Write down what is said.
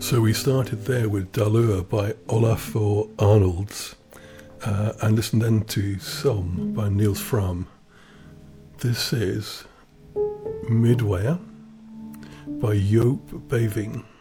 So we started there with Dalur by Olafur Arnolds, and listened then to Som by Niels Fram. This is Midway by Joop Beving.